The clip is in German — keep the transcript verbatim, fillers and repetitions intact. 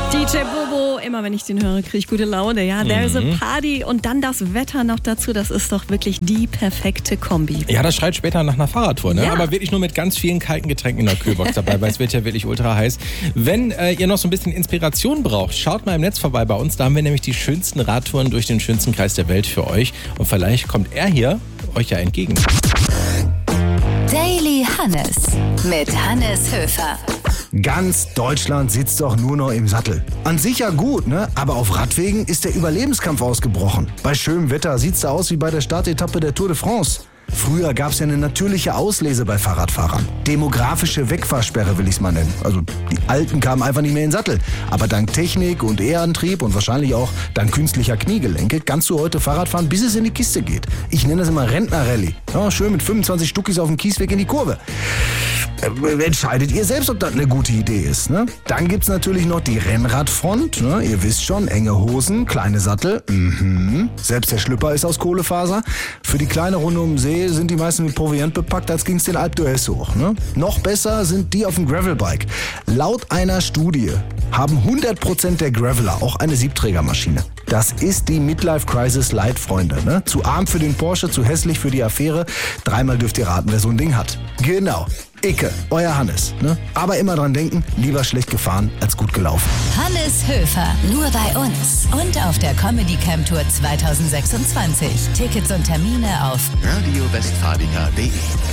D J Bobo, immer wenn ich den höre, kriege ich gute Laune. Ja, there's a party und dann das Wetter noch dazu. Das ist doch wirklich die perfekte Kombi. Ja, das schreit später nach einer Fahrradtour, ne? Ja. Aber wirklich nur mit ganz vielen kalten Getränken in der Kühlbox dabei, weil es wird ja wirklich ultra heiß. Wenn äh, ihr noch so ein bisschen Inspiration braucht, schaut mal im Netz vorbei bei uns. Da haben wir nämlich die schönsten Radtouren durch den schönsten Kreis der Welt für euch. Und vielleicht kommt er hier euch ja entgegen. Daily Hannes mit Hannes Höfer. Ganz Deutschland sitzt doch nur noch im Sattel. An sich ja gut, ne? Aber auf Radwegen ist der Überlebenskampf ausgebrochen. Bei schönem Wetter sieht's da aus wie bei der Startetappe der Tour de France. Früher gab's ja eine natürliche Auslese bei Fahrradfahrern. Demografische Wegfahrsperre will ich's mal nennen. Also die Alten kamen einfach nicht mehr in den Sattel. Aber dank Technik und E-Antrieb und wahrscheinlich auch dank künstlicher Kniegelenke kannst du heute Fahrrad fahren, bis es in die Kiste geht. Ich nenne das immer Rentner-Rallye. Ja, schön mit fünfundzwanzig Stuckis auf dem Kiesweg in die Kurve. Äh, entscheidet ihr selbst, ob das eine gute Idee ist. Ne? Dann gibt's natürlich noch die Rennradfront. Ne? Ihr wisst schon, enge Hosen, kleine Sattel. Mhm. Selbst der Schlüpper ist aus Kohlefaser. Für die kleine Runde um den See sind die meisten mit Proviant bepackt, als ging's den Alpe d'Huez hoch. Ne? Noch besser sind die auf dem Gravelbike. Laut einer Studie haben hundert Prozent der Graveler auch eine Siebträgermaschine. Das ist die Midlife Crisis Light, Freunde. Ne? Zu arm für den Porsche, zu hässlich für die Affäre. Dreimal dürft ihr raten, wer so ein Ding hat. Genau. Icke, euer Hannes. Ne? Aber immer dran denken, lieber schlecht gefahren als gut gelaufen. Hannes Höfer, nur bei uns und auf der Comedy Camp Tour zwanzig sechsundzwanzig. Tickets und Termine auf radio westfalica punkt de